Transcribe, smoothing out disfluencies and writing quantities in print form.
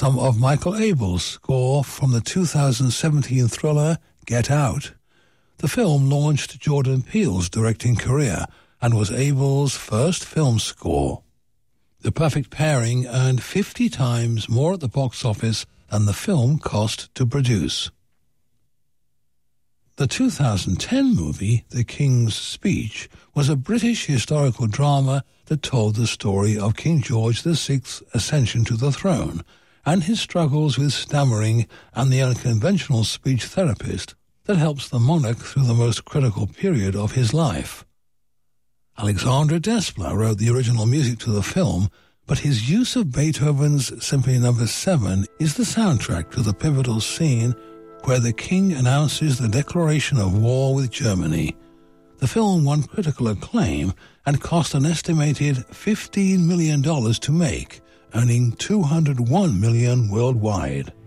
some of Michael Abel's score from the 2017 thriller Get Out. The film launched Jordan Peele's directing career and was Abel's first film score. The Perfect Pairing earned 50 times more at the box office than the film cost to produce. The 2010 movie, The King's Speech, was a British historical drama that told the story of King George VI's ascension to the throne and his struggles with stammering and the unconventional speech therapist that helps the monarch through the most critical period of his life. Alexandre Desplat wrote the original music to the film, but his use of Beethoven's Symphony No. 7 is the soundtrack to the pivotal scene where the king announces the declaration of war with Germany. The film won critical acclaim and cost an estimated $15 million to make, earning $201 million worldwide.